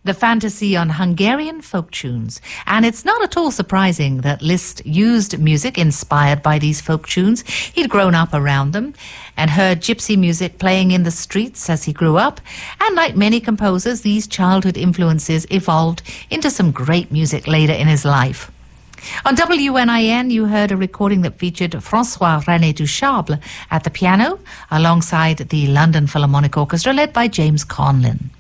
the fantasy on Hungarian folk tunes. And it's not at all surprising that Liszt used music inspired by these folk tunes. He'd grown up around them and heard gypsy music playing in the streets as he grew up. And like many composers, these childhood influences evolved into some great music later in his life. On WNIN, you heard a recording that featured François-René Duchâble at the piano alongside the London Philharmonic Orchestra led by James Conlon.